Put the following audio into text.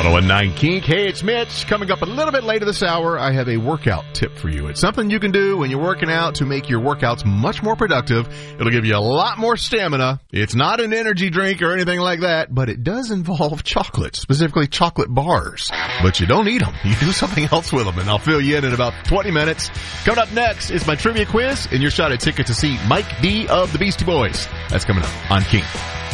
1019 Kink. Hey, it's Mitch. Coming up a little bit later this hour, I have a workout tip for you. It's something you can do when you're working out to make your workouts much more productive. It'll give you a lot more stamina. It's not an energy drink or anything like that, but it does involve chocolate, specifically chocolate bars. But you don't eat them. You do something else with them, and I'll fill you in about 20 minutes. Coming up next is my trivia quiz and your shot at ticket to see Mike D of the Beastie Boys. That's coming up on Kink.